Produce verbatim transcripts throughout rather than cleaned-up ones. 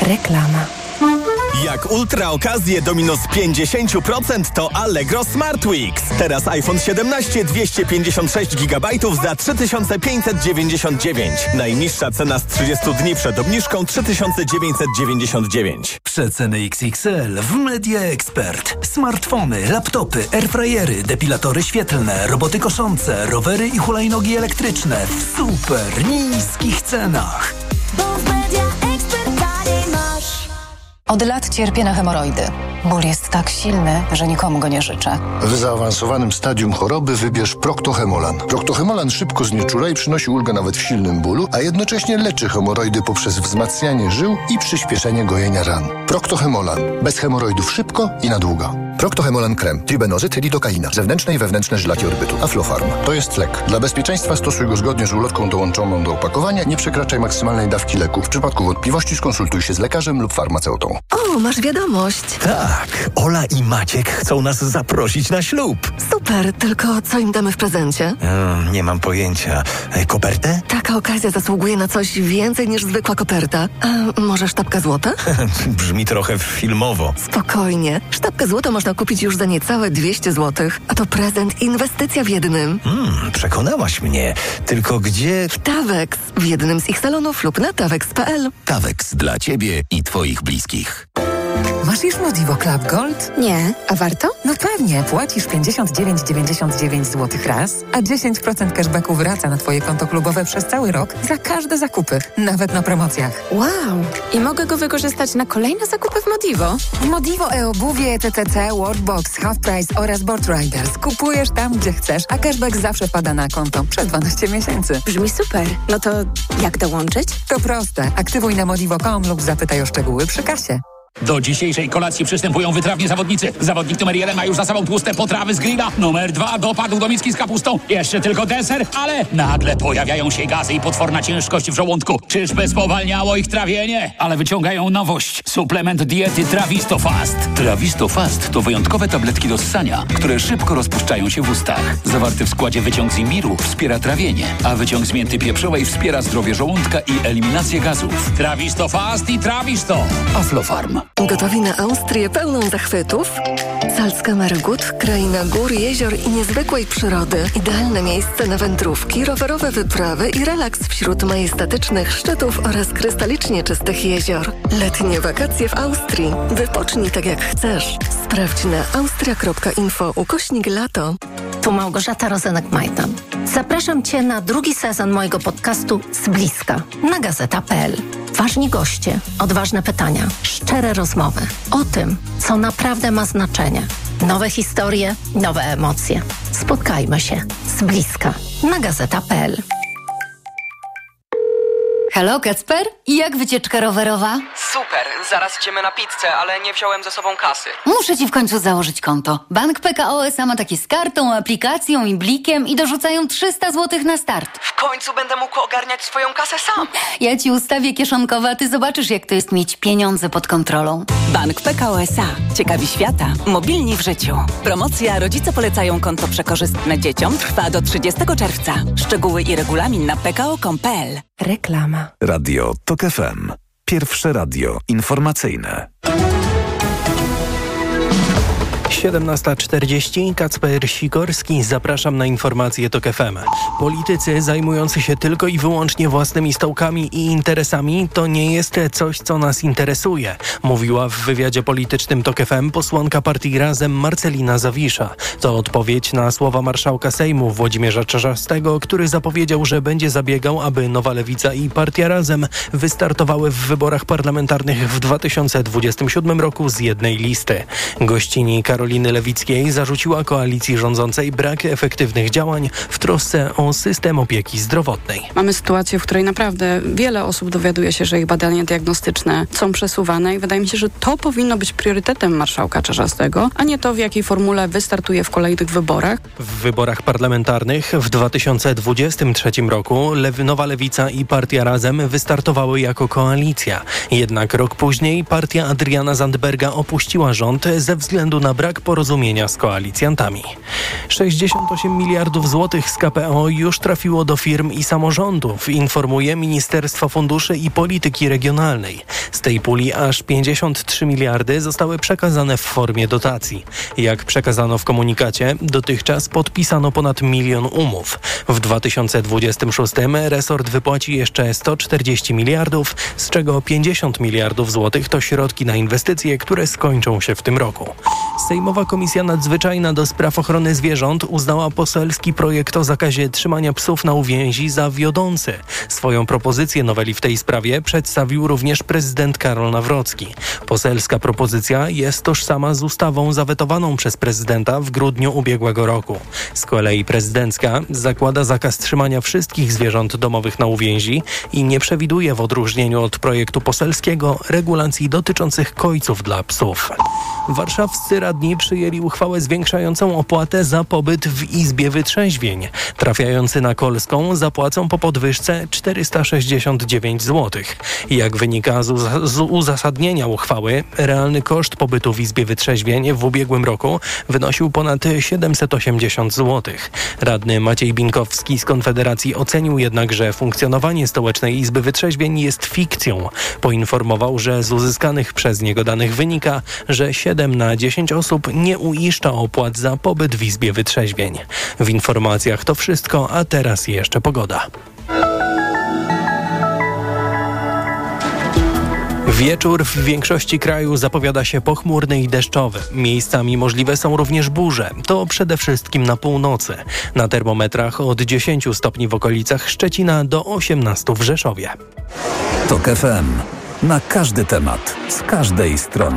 Reklama. Jak ultra okazje do minus pięćdziesiąt procent to Allegro Smart Weeks. Teraz iPhone siedemnaście dwieście pięćdziesiąt sześć gigabajtów za trzy tysiące pięćset dziewięćdziesiąt dziewięć. Najniższa cena z trzydziestu dni przed obniżką trzy tysiące dziewięćset dziewięćdziesiąt dziewięć. Przeceny X X L w Media Expert. Smartfony, laptopy, airfryery, depilatory świetlne, roboty koszące, rowery i hulajnogi elektryczne w super niskich cenach. Bo w Media Expert taniej masz. Od lat cierpię na hemoroidy. Ból jest tak silny, że nikomu go nie życzę. W zaawansowanym stadium choroby wybierz Proctohemolan. Proctohemolan szybko znieczula i przynosi ulgę nawet w silnym bólu, a jednocześnie leczy hemoroidy poprzez wzmacnianie żył i przyspieszenie gojenia ran. Proctohemolan. Bez hemoroidów szybko i na długo. Proctohemolan krem, tribenozyt, lidokaina, zewnętrzne i wewnętrzne żylaki orbytu, Aflofarm. To jest lek. Dla bezpieczeństwa stosuj go zgodnie z ulotką dołączoną do opakowania. Nie przekraczaj maksymalnej dawki leku. W przypadku wątpliwości skonsultuj się z lekarzem lub farmaceutą. O, masz wiadomość. Tak, Ola i Maciek chcą nas zaprosić na ślub. Super, tylko co im damy w prezencie? Hmm, nie mam pojęcia. E, kopertę? Taka okazja zasługuje na coś więcej niż zwykła koperta. A może sztabka złota? Brzmi trochę filmowo. Spokojnie. Sztabkę złota można kupić już za niecałe dwieście złotych. A to prezent, inwestycja w jednym. Hmm, przekonałaś mnie. Tylko gdzie... W Tawex. W jednym z ich salonów lub na tawex kropka p l. Tawex dla ciebie i twoich bliskich. Masz już Modivo Club Gold? Nie, a warto? No pewnie, płacisz pięćdziesiąt dziewięć dziewięćdziesiąt dziewięć złotych raz, a dziesięć procent cashbacku wraca na twoje konto klubowe przez cały rok za każde zakupy, nawet na promocjach. Wow! I mogę go wykorzystać na kolejne zakupy w Modivo? Modivo e-obuwie, T T C, Worldbox, Half Price oraz Board Riders. Kupujesz tam, gdzie chcesz, a cashback zawsze wpada na konto przez dwanaście miesięcy. Brzmi super. No to jak dołączyć? To proste. Aktywuj na modivo kropka com lub zapytaj o szczegóły przy kasie. Do dzisiejszej kolacji przystępują wytrawni zawodnicy. Zawodnik numer jeden ma już za sobą tłuste potrawy z grilla. Numer dwa dopadł do miski z kapustą. Jeszcze tylko deser, ale nagle pojawiają się gazy i potworna ciężkość w żołądku. Czyżby spowalniało ich trawienie? Ale wyciągają nowość. Suplement diety Trawisto Fast. Trawisto Fast to wyjątkowe tabletki do ssania, które szybko rozpuszczają się w ustach. Zawarty w składzie wyciąg z imbiru wspiera trawienie, a wyciąg z mięty pieprzowej wspiera zdrowie żołądka i eliminację gazów. Trawisto Fast i Trawisto. Aflofarm. Gotowi na Austrię pełną zachwytów? Salzkammergut, kraina gór, jezior i niezwykłej przyrody. Idealne miejsce na wędrówki, rowerowe wyprawy i relaks wśród majestatycznych szczytów oraz krystalicznie czystych jezior. Letnie wakacje w Austrii. Wypocznij tak jak chcesz. Sprawdź na austria kropka info ukośnik lato. Tu Małgorzata Rozenek-Majdan. Zapraszam Cię na drugi sezon mojego podcastu Z bliska na gazeta kropka p l. Ważni goście, odważne pytania, szczere rozmowy o tym, co naprawdę ma znaczenie. Nowe historie, nowe emocje. Spotkajmy się z bliska na gazeta kropka p l. Halo, Kacper? I jak wycieczka rowerowa? Super, zaraz idziemy na pizzę, ale nie wziąłem ze sobą kasy. Muszę ci w końcu założyć konto. Bank P K O S A ma takie z kartą, aplikacją i blikiem i dorzucają trzysta złotych na start. W końcu będę mógł ogarniać swoją kasę sam. Ja ci ustawię kieszonkowe, a ty zobaczysz, jak to jest mieć pieniądze pod kontrolą. Bank P K O S A. Ciekawi świata. Mobilni w życiu. Promocja Rodzice polecają konto przekorzystne dzieciom trwa do trzydziestego czerwca. Szczegóły i regulamin na p k o kropka com kropka p l. Reklama. Radio TOK F M. Pierwsze radio informacyjne. siedemnasta czterdzieści, Kacper Sikorski, zapraszam na informacje TOK F M. Politycy zajmujący się tylko i wyłącznie własnymi stołkami i interesami to nie jest coś, co nas interesuje, mówiła w wywiadzie politycznym TOK F M posłanka partii Razem Marcelina Zawisza. To odpowiedź na słowa marszałka Sejmu Włodzimierza Czarzastego, który zapowiedział, że będzie zabiegał, aby Nowa Lewica i partia Razem wystartowały w wyborach parlamentarnych w dwa tysiące dwudziestym siódmym roku z jednej listy. Gościni Karolina Lewickiej zarzuciła koalicji rządzącej brak efektywnych działań w trosce o system opieki zdrowotnej. Mamy sytuację, w której naprawdę wiele osób dowiaduje się, że ich badania diagnostyczne są przesuwane i wydaje mi się, że to powinno być priorytetem marszałka Czarzastego, a nie to, w jakiej formule wystartuje w kolejnych wyborach. W wyborach parlamentarnych w dwa tysiące dwudziestym trzecim roku Lew- Nowa Lewica i partia Razem wystartowały jako koalicja. Jednak rok później partia Adriana Zandberga opuściła rząd ze względu na brak brak porozumienia z koalicjantami. sześćdziesiąt osiem miliardów złotych z K P O już trafiło do firm i samorządów, informuje Ministerstwo Funduszy i Polityki Regionalnej. Z tej puli aż pięćdziesiąt trzy miliardy zostały przekazane w formie dotacji. Jak przekazano w komunikacie, dotychczas podpisano ponad milion umów. W dwa tysiące dwudziestym szóstym resort wypłaci jeszcze sto czterdzieści miliardów, z czego pięćdziesiąt miliardów złotych to środki na inwestycje, które skończą się w tym roku. Sejmowa Komisja Nadzwyczajna do Spraw Ochrony Zwierząt uznała poselski projekt o zakazie trzymania psów na uwięzi za wiodący. Swoją propozycję noweli w tej sprawie przedstawił również prezydent Karol Nawrocki. Poselska propozycja jest tożsama z ustawą zawetowaną przez prezydenta w grudniu ubiegłego roku. Z kolei prezydencka zakłada zakaz trzymania wszystkich zwierząt domowych na uwięzi i nie przewiduje w odróżnieniu od projektu poselskiego regulacji dotyczących kojców dla psów. Warszawscy radni przyjęli uchwałę zwiększającą opłatę za pobyt w Izbie Wytrzeźwień. Trafiający na Kolską zapłacą po podwyżce czterysta sześćdziesiąt dziewięć złotych. Jak wynika z, uz- z uzasadnienia uchwały, realny koszt pobytu w Izbie Wytrzeźwień w ubiegłym roku wynosił ponad siedemset osiemdziesiąt złotych. Radny Maciej Binkowski z Konfederacji ocenił jednak, że funkcjonowanie Stołecznej Izby Wytrzeźwień jest fikcją. Poinformował, że z uzyskanych przez niego danych wynika, że siedem na dziesięć osób nie uiszcza opłat za pobyt w Izbie Wytrzeźwień. W informacjach to wszystko, a teraz jeszcze pogoda. Wieczór w większości kraju zapowiada się pochmurny i deszczowy. Miejscami możliwe są również burze. To przede wszystkim na północy. Na termometrach od dziesięciu stopni w okolicach Szczecina do osiemnastu w Rzeszowie. TOK F M. Na każdy temat. Z każdej strony.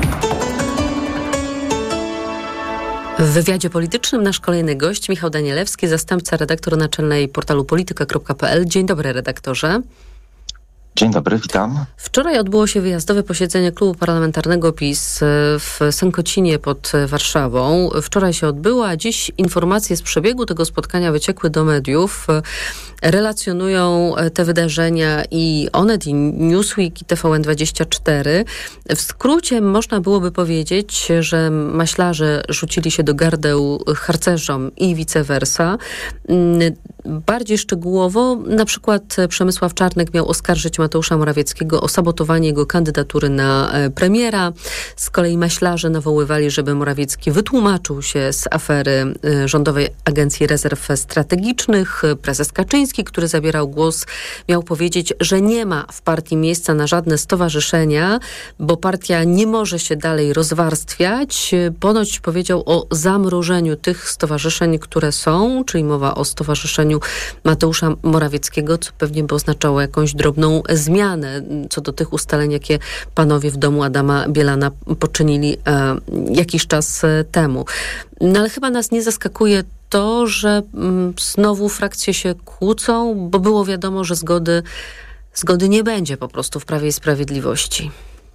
W wywiadzie politycznym nasz kolejny gość, Michał Danielewski, zastępca redaktor naczelnej portalu polityka kropka p l. Dzień dobry, redaktorze. Dzień dobry, witam. Wczoraj odbyło się wyjazdowe posiedzenie Klubu Parlamentarnego PiS w Sękocinie pod Warszawą. Wczoraj się odbyło, a dziś informacje z przebiegu tego spotkania wyciekły do mediów. Relacjonują te wydarzenia i Onet, i Newsweek, i T V N dwadzieścia cztery. W skrócie można byłoby powiedzieć, że maślarze rzucili się do gardeł harcerzom i vice versa. Bardziej szczegółowo, na przykład Przemysław Czarnek miał oskarżyć Mateusza Morawieckiego o sabotowanie jego kandydatury na premiera. Z kolei maślarze nawoływali, żeby Morawiecki wytłumaczył się z afery Rządowej Agencji Rezerw Strategicznych. Prezes Kaczyński, który zabierał głos, miał powiedzieć, że nie ma w partii miejsca na żadne stowarzyszenia, bo partia nie może się dalej rozwarstwiać. Ponoć powiedział o zamrożeniu tych stowarzyszeń, które są, czyli mowa o stowarzyszeniu Mateusza Morawieckiego, co pewnie by oznaczało jakąś drobną zmianę co do tych ustaleń, jakie panowie w domu Adama Bielana poczynili e, jakiś czas temu. No ale chyba nas nie zaskakuje to, że mm, znowu frakcje się kłócą, bo było wiadomo, że zgody, zgody nie będzie po prostu w Prawie i Sprawiedliwości.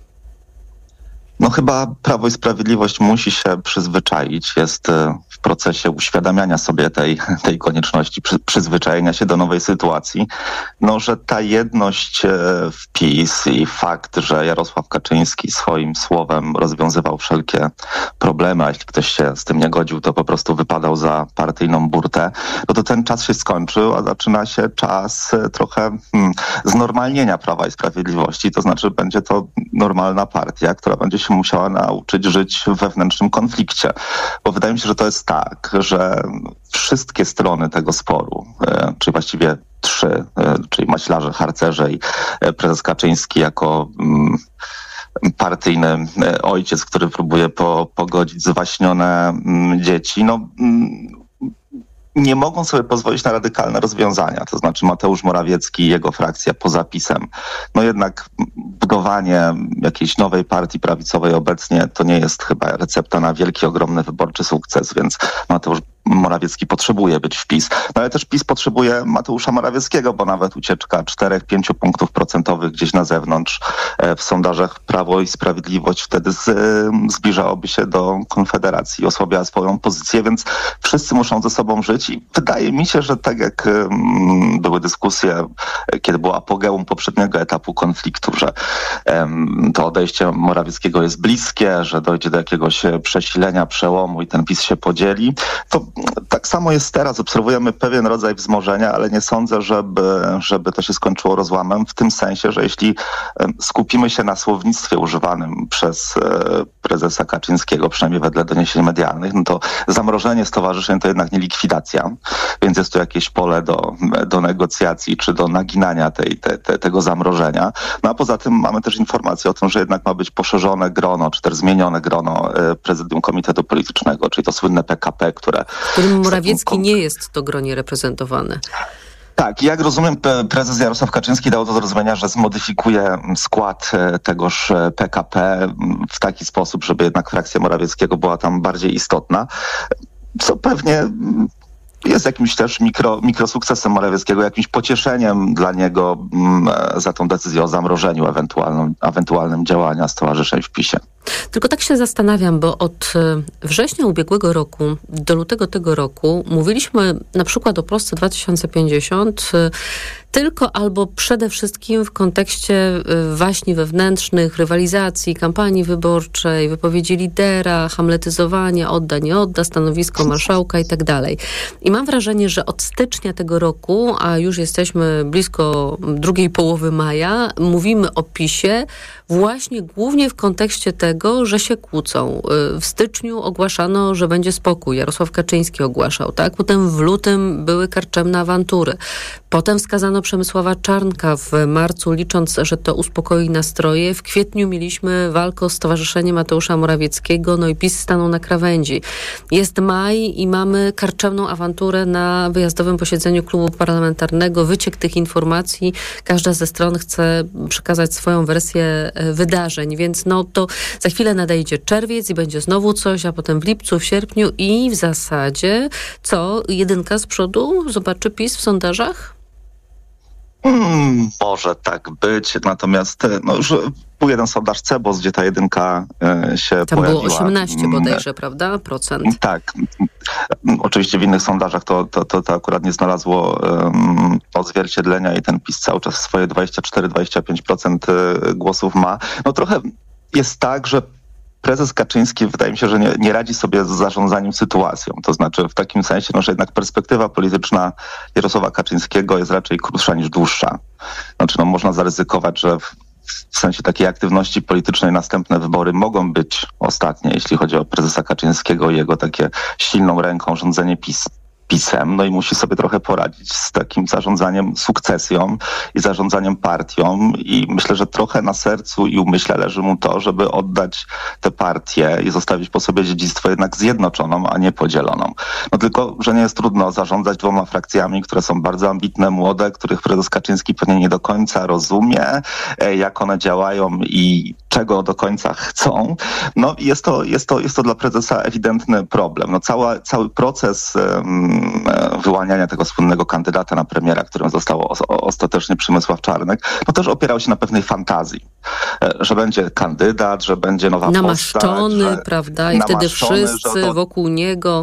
No chyba Prawo i Sprawiedliwość musi się przyzwyczaić. Jest w procesie uświadamiania sobie tej, tej konieczności przy, przyzwyczajenia się do nowej sytuacji. No, że ta jedność w PiS i fakt, że Jarosław Kaczyński swoim słowem rozwiązywał wszelkie problemy, a jeśli ktoś się z tym nie godził, to po prostu wypadał za partyjną burtę, no to ten czas się skończył, a zaczyna się czas trochę hmm, znormalnienia Prawa i Sprawiedliwości. To znaczy będzie to normalna partia, która będzie się musiała nauczyć żyć w wewnętrznym konflikcie. Bo wydaje mi się, że to jest tak, że wszystkie strony tego sporu, e, czy właściwie trzy, e, czyli maślarze, harcerze i e, prezes Kaczyński jako mm, partyjny e, ojciec, który próbuje po, pogodzić zwaśnione mm, dzieci, no mm, nie mogą sobie pozwolić na radykalne rozwiązania. To znaczy Mateusz Morawiecki i jego frakcja poza PiS-em. No jednak budowanie jakiejś nowej partii prawicowej obecnie to nie jest chyba recepta na wielki, ogromny wyborczy sukces, więc Mateusz Morawiecki potrzebuje być w PiS. No ale też PiS potrzebuje Mateusza Morawieckiego, bo nawet ucieczka czterech pięciu punktów procentowych gdzieś na zewnątrz w sondażach Prawo i Sprawiedliwość wtedy z, zbliżałoby się do Konfederacji, osłabiała swoją pozycję, więc wszyscy muszą ze sobą żyć i wydaje mi się, że tak jak um, były dyskusje, kiedy było apogeum poprzedniego etapu konfliktu, że um, to odejście Morawieckiego jest bliskie, że dojdzie do jakiegoś przesilenia, przełomu i ten PiS się podzieli, to tak samo jest teraz. Obserwujemy pewien rodzaj wzmożenia, ale nie sądzę, żeby, żeby to się skończyło rozłamem, w tym sensie, że jeśli skupimy się na słownictwie używanym przez prezesa Kaczyńskiego, przynajmniej wedle doniesień medialnych, no to zamrożenie stowarzyszeń to jednak nie likwidacja, więc jest to jakieś pole do, do negocjacji czy do naginania tej, te, te, tego zamrożenia. No a poza tym mamy też informację o tym, że jednak ma być poszerzone grono, czy też zmienione grono prezydium Komitetu Politycznego, czyli to słynne P K P, które... W którym Morawiecki nie jest w to gronie reprezentowany. Tak, jak rozumiem, prezes Jarosław Kaczyński dał do zrozumienia, że zmodyfikuje skład tegoż P K P w taki sposób, żeby jednak frakcja Morawieckiego była tam bardziej istotna, co pewnie jest jakimś też mikro, mikrosukcesem Morawieckiego, jakimś pocieszeniem dla niego m, za tą decyzję o zamrożeniu ewentualnym, ewentualnym działania stowarzyszeń w PiSie. Tylko tak się zastanawiam, bo od września ubiegłego roku do lutego tego roku mówiliśmy na przykład o Polsce dwa tysiące pięćdziesiąt tylko albo przede wszystkim w kontekście waśni wewnętrznych, rywalizacji, kampanii wyborczej, wypowiedzi lidera, hamletyzowania, odda, nie odda, stanowisko marszałka i tak dalej. I mam wrażenie, że od stycznia tego roku, a już jesteśmy blisko drugiej połowy maja, mówimy o PiSie właśnie głównie w kontekście tego, że się kłócą. W styczniu ogłaszano, że będzie spokój. Jarosław Kaczyński ogłaszał, tak? Potem w lutym były karczemne awantury. Potem wskazano Przemysława Czarnka w marcu, licząc, że to uspokoi nastroje. W kwietniu mieliśmy walkę o stowarzyszenie Mateusza Morawieckiego, no i PiS stanął na krawędzi. Jest maj i mamy karczemną awanturę na wyjazdowym posiedzeniu klubu parlamentarnego. Wyciek tych informacji. Każda ze stron chce przekazać swoją wersję wydarzeń, więc no to za chwilę nadejdzie czerwiec i będzie znowu coś, a potem w lipcu, w sierpniu i w zasadzie co? Jedynka z przodu zobaczy PiS w sondażach? Hmm, może tak być, natomiast no już był jeden sondaż Cebos, gdzie ta jedynka e, się Tam pojawiła. było osiemnaście bodajże, prawda? Procent. Tak. Oczywiście w innych sondażach to, to, to, to akurat nie znalazło um, odzwierciedlenia i ten PiS cały czas swoje dwadzieścia cztery do dwudziestu pięciu procent głosów ma. No trochę jest tak, że prezes Kaczyński wydaje mi się, że nie, nie radzi sobie z zarządzaniem sytuacją. To znaczy w takim sensie, no, że jednak perspektywa polityczna Jarosława Kaczyńskiego jest raczej krótsza niż dłuższa. Znaczy no, można zaryzykować, że w, w sensie takiej aktywności politycznej następne wybory mogą być ostatnie, jeśli chodzi o prezesa Kaczyńskiego i jego takie silną ręką rządzenie PiS. PiS-em, no i musi sobie trochę poradzić z takim zarządzaniem sukcesją i zarządzaniem partią i myślę, że trochę na sercu i umyśle leży mu to, żeby oddać tę partię i zostawić po sobie dziedzictwo jednak zjednoczoną, a nie podzieloną. No tylko, że nie jest trudno zarządzać dwoma frakcjami, które są bardzo ambitne, młode, których prezes Kaczyński pewnie nie do końca rozumie, jak one działają i czego do końca chcą. No i jest to, jest to, jest to dla prezesa ewidentny problem. No cała, cały proces um, wyłaniania tego słynnego kandydata na premiera, którym został o, o, ostatecznie Przemysław Czarnek, no też opierał się na pewnej fantazji, że będzie kandydat, że będzie nowa namaszczony, postać. Że, prawda? I wtedy wszyscy to... wokół niego...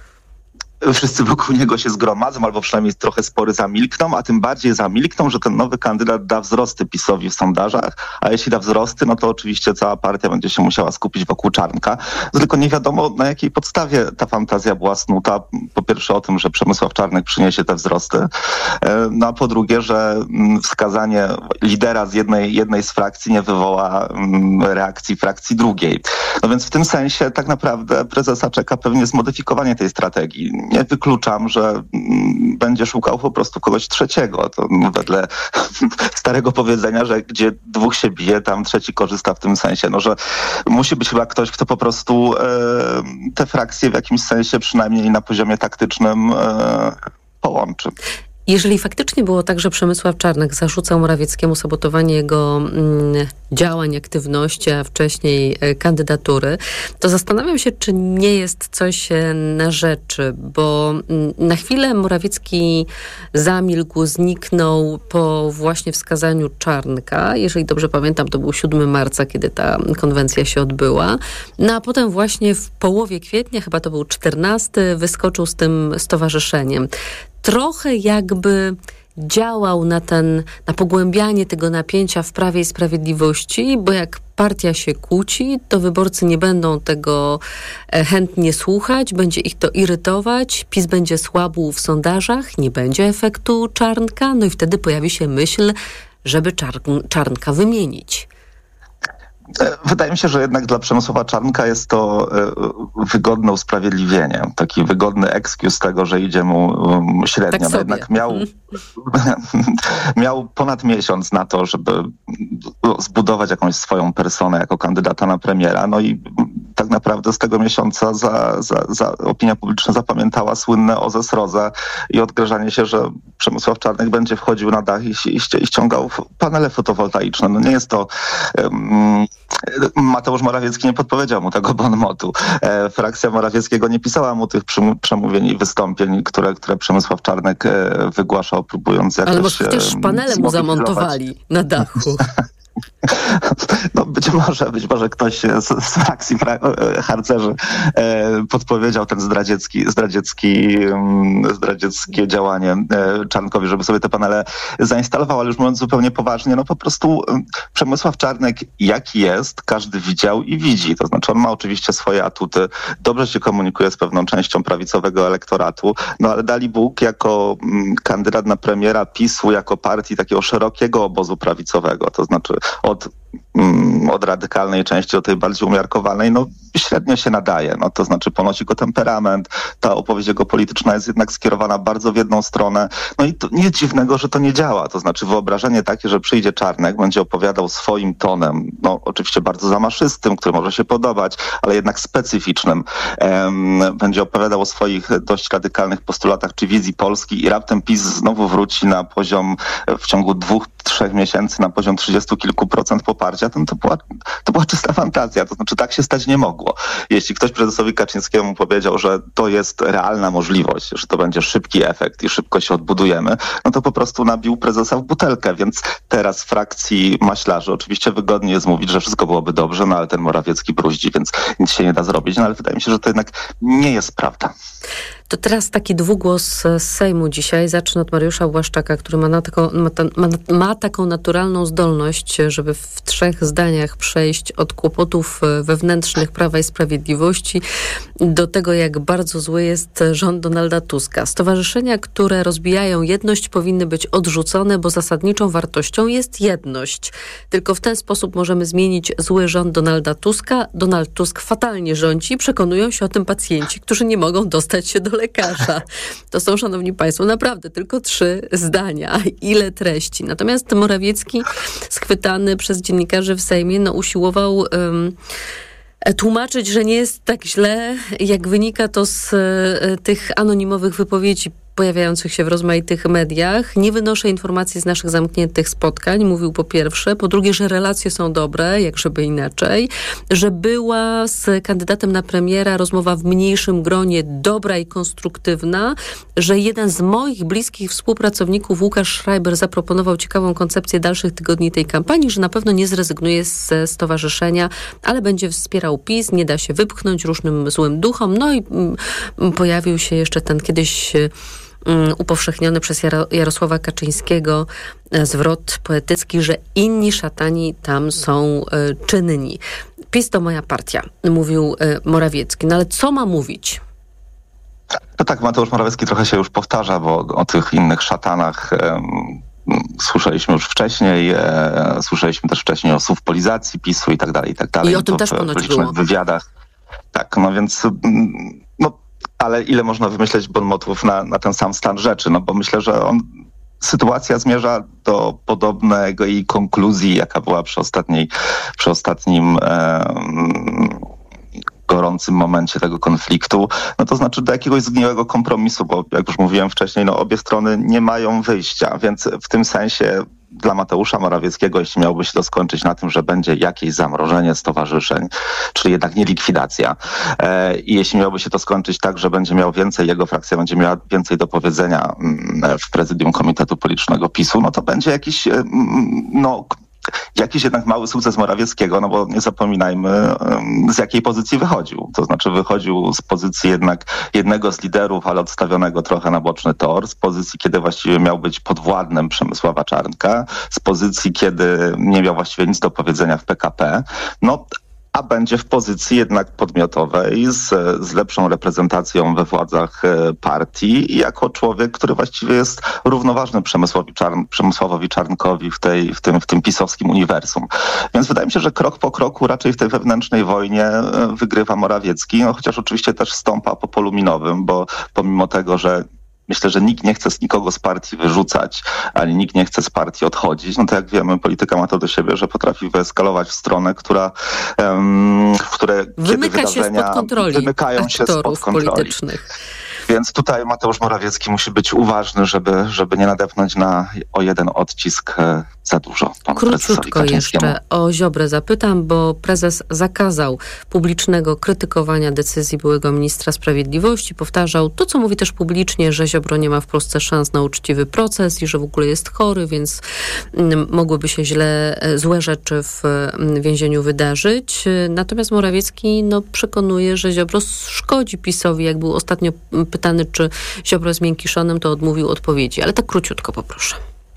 Wszyscy wokół niego się zgromadzą, albo przynajmniej trochę spory zamilkną, a tym bardziej zamilkną, że ten nowy kandydat da wzrosty PiS-owi w sondażach, a jeśli da wzrosty, no to oczywiście cała partia będzie się musiała skupić wokół Czarnka. Tylko nie wiadomo, na jakiej podstawie ta fantazja była snuta. Po pierwsze o tym, że Przemysław Czarnek przyniesie te wzrosty, no a po drugie, że wskazanie lidera z jednej, jednej z frakcji nie wywoła reakcji frakcji drugiej. No więc w tym sensie tak naprawdę prezesa czeka pewnie zmodyfikowanie tej strategii. Nie wykluczam, że będzie szukał po prostu kogoś trzeciego. To wedle starego powiedzenia, że gdzie dwóch się bije, tam trzeci korzysta w tym sensie. No, że musi być chyba ktoś, kto po prostu e, te frakcje w jakimś sensie, przynajmniej na poziomie taktycznym, e, połączy. Jeżeli faktycznie było tak, że Przemysław Czarnek zarzucał Morawieckiemu sabotowanie jego mm, działań, aktywności, a wcześniej e, kandydatury, to zastanawiam się, czy nie jest coś e, na rzeczy, bo mm, na chwilę Morawiecki zamilkł, zniknął po właśnie wskazaniu Czarnka. Jeżeli dobrze pamiętam, to był siódmego marca, kiedy ta konwencja się odbyła. No a potem właśnie w połowie kwietnia, chyba to był czternasty, wyskoczył z tym stowarzyszeniem. Trochę jakby działał na ten, na pogłębianie tego napięcia w Prawie i Sprawiedliwości, bo jak partia się kłóci, to wyborcy nie będą tego chętnie słuchać, będzie ich to irytować, PiS będzie słabł w sondażach, nie będzie efektu Czarnka, no i wtedy pojawi się myśl, żeby Czarn- Czarnka wymienić. Wydaje mi się, że jednak dla Przemysława Czarnka jest to wygodne usprawiedliwienie, taki wygodny excuse tego, że idzie mu średnio. Tak no jednak miał, miał ponad miesiąc na to, żeby zbudować jakąś swoją personę jako kandydata na premiera. No i tak naprawdę z tego miesiąca za, za, za opinia publiczna zapamiętała słynne O Z S Roza i odgrażanie się, że Przemysław Czarnek będzie wchodził na dach i, i, i ściągał panele fotowoltaiczne. No nie jest to... Um, Mateusz Morawiecki nie podpowiedział mu tego bon motu. E, frakcja Morawieckiego nie pisała mu tych przemówień i wystąpień, które, które Przemysław Czarnek e, wygłaszał, próbując jakoś... Ale może przecież panele mu zamontowali na dachu. No być może, być może ktoś z, z frakcji fra- harcerzy e, podpowiedział ten zdradziecki, zdradziecki, zdradzieckie działanie e, Czarnkowi, żeby sobie te panele zainstalował, ale już mówiąc zupełnie poważnie, no po prostu e, Przemysław Czarnek jaki jest, każdy widział i widzi. To znaczy on ma oczywiście swoje atuty, dobrze się komunikuje z pewną częścią prawicowego elektoratu, no ale dali Bóg jako m, kandydat na premiera PiS-u, jako partii takiego szerokiego obozu prawicowego, to znaczy od, mm, od radykalnej części do tej bardziej umiarkowanej, no średnio się nadaje. No, to znaczy ponosi go temperament, ta opowieść jego polityczna jest jednak skierowana bardzo w jedną stronę. No i to nic dziwnego, że to nie działa. To znaczy wyobrażenie takie, że przyjdzie Czarnek, będzie opowiadał swoim tonem, no oczywiście bardzo zamaszystym, który może się podobać, ale jednak specyficznym. Ehm, będzie opowiadał o swoich dość radykalnych postulatach czy wizji Polski i raptem PiS znowu wróci na poziom w ciągu dwóch, trzech miesięcy na poziom trzydziestu kilku procent poparcia, to, to, była, to była czysta fantazja. To znaczy tak się stać nie mogło. Jeśli ktoś prezesowi Kaczyńskiemu powiedział, że to jest realna możliwość, że to będzie szybki efekt i szybko się odbudujemy, no to po prostu nabił prezesa w butelkę, więc teraz w frakcji maślarzy oczywiście wygodnie jest mówić, że wszystko byłoby dobrze, no ale ten Morawiecki bruździ, więc nic się nie da zrobić, no ale wydaje mi się, że to jednak nie jest prawda. To teraz taki dwugłos z Sejmu dzisiaj. Zacznę od Mariusza Błaszczaka, który ma, na taką, ma, ta, ma, ma taką naturalną zdolność, żeby w trzech zdaniach przejść od kłopotów wewnętrznych Prawa i Sprawiedliwości do tego, jak bardzo zły jest rząd Donalda Tuska. Stowarzyszenia, które rozbijają jedność, powinny być odrzucone, bo zasadniczą wartością jest jedność. Tylko w ten sposób możemy zmienić zły rząd Donalda Tuska. Donald Tusk fatalnie rządzi. Przekonują się o tym pacjenci, którzy nie mogą dostać się do lekarza. To są, szanowni państwo, naprawdę tylko trzy zdania. Ile treści. Natomiast Morawiecki, schwytany przez dziennikarzy w Sejmie, no usiłował um, tłumaczyć, że nie jest tak źle, jak wynika to z y, tych anonimowych wypowiedzi pojawiających się w rozmaitych mediach. Nie wynoszę informacji z naszych zamkniętych spotkań, mówił po pierwsze. Po drugie, że relacje są dobre, jak żeby inaczej. Że była z kandydatem na premiera rozmowa w mniejszym gronie dobra i konstruktywna. Że jeden z moich bliskich współpracowników, Łukasz Schreiber, zaproponował ciekawą koncepcję dalszych tygodni tej kampanii, że na pewno nie zrezygnuje ze stowarzyszenia, ale będzie wspierał PiS, nie da się wypchnąć różnym złym duchom. No i mm, pojawił się jeszcze ten kiedyś upowszechniony przez Jaro- Jarosława Kaczyńskiego zwrot poetycki, że inni szatani tam są y, czynni. PiS to moja partia, mówił y, Morawiecki. No ale co ma mówić? No tak, Mateusz Morawiecki trochę się już powtarza, bo o tych innych szatanach um, słyszeliśmy już wcześniej, e, słyszeliśmy też wcześniej o słówpolizacji PiS-u i tak dalej, i tak dalej. I o tym to też w, ponoć w było. W wywiadach. Tak, no więc no, ale ile można wymyśleć bonmotów na, na ten sam stan rzeczy? No bo myślę, że on, sytuacja zmierza do podobnego jej konkluzji, jaka była przy ostatniej, przy ostatnim e, gorącym momencie tego konfliktu, no to znaczy do jakiegoś zgniłego kompromisu, bo jak już mówiłem wcześniej, no obie strony nie mają wyjścia, więc w tym sensie dla Mateusza Morawieckiego, jeśli miałoby się to skończyć na tym, że będzie jakieś zamrożenie stowarzyszeń, czyli jednak nie likwidacja. E, I jeśli miałoby się to skończyć tak, że będzie miał więcej, jego frakcja będzie miała więcej do powiedzenia mm, w prezydium Komitetu Politycznego PiSu, no to będzie jakiś, mm, no... jakiś jednak mały sukces Morawieckiego, no bo nie zapominajmy, z jakiej pozycji wychodził. To znaczy wychodził z pozycji jednak jednego z liderów, ale odstawionego trochę na boczny tor, z pozycji, kiedy właściwie miał być podwładnym Przemysława Czarnka, z pozycji, kiedy nie miał właściwie nic do powiedzenia w P K P. No, a będzie w pozycji jednak podmiotowej z, z lepszą reprezentacją we władzach partii i jako człowiek, który właściwie jest równoważny Przemysłowi Czarn, Przemysławowi Czarnkowi w, tej, w, tym, w tym pisowskim uniwersum. Więc wydaje mi się, że krok po kroku raczej w tej wewnętrznej wojnie wygrywa Morawiecki, no chociaż oczywiście też stąpa po polu minowym, bo pomimo tego, że myślę, że nikt nie chce z nikogo z partii wyrzucać, ani nikt nie chce z partii odchodzić. No to jak wiemy, polityka ma to do siebie, że potrafi wyeskalować w stronę, która, um, w które Wymyka kiedy się spod kontroli wymykają się spod kontroli. Politycznych. Więc tutaj Mateusz Morawiecki musi być uważny, żeby, żeby nie nadepnąć na o jeden odcisk za dużo. Króciutko jeszcze o Ziobrę zapytam, bo prezes zakazał publicznego krytykowania decyzji byłego ministra sprawiedliwości. Powtarzał to, co mówi też publicznie, że Ziobro nie ma w Polsce szans na uczciwy proces i że w ogóle jest chory, więc mogłyby się źle, złe rzeczy w więzieniu wydarzyć. Natomiast Morawiecki no, przekonuje, że Ziobro szkodzi PiS-owi. Jak był ostatnio pytany, czy Ziobro jest miękiszonem, to odmówił odpowiedzi. Ale tak króciutko poproszę.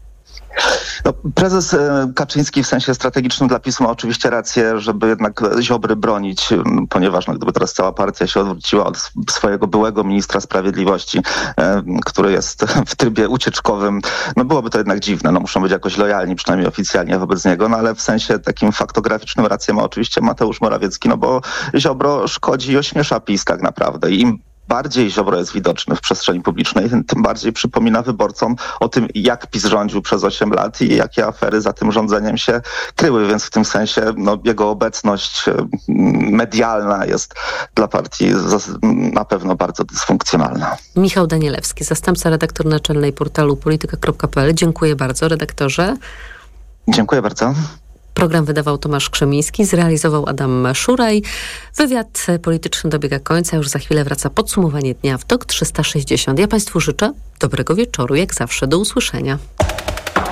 No, prezes Kaczyński w sensie strategicznym dla PiSu ma oczywiście rację, żeby jednak Ziobry bronić, ponieważ no, gdyby teraz cała partia się odwróciła od swojego byłego ministra sprawiedliwości, który jest w trybie ucieczkowym, no byłoby to jednak dziwne. No, muszą być jakoś lojalni, przynajmniej oficjalnie wobec niego, no ale w sensie takim faktograficznym rację ma oczywiście Mateusz Morawiecki, no bo Ziobro szkodzi i ośmiesza PiS tak naprawdę. I im bardziej Ziobro jest widoczny w przestrzeni publicznej, tym bardziej przypomina wyborcom o tym, jak PiS rządził przez osiem lat i jakie afery za tym rządzeniem się kryły, więc w tym sensie no, jego obecność medialna jest dla partii na pewno bardzo dysfunkcjonalna. Michał Danielewski, zastępca redaktor naczelnej portalu polityka kropka p l. Dziękuję bardzo, redaktorze. Dziękuję bardzo. Program wydawał Tomasz Krzemiński, zrealizował Adam Szuraj. Wywiad polityczny dobiega końca. Już za chwilę wraca podsumowanie dnia w T O K trzysta sześćdziesiąt. Ja Państwu życzę dobrego wieczoru, jak zawsze. Do usłyszenia.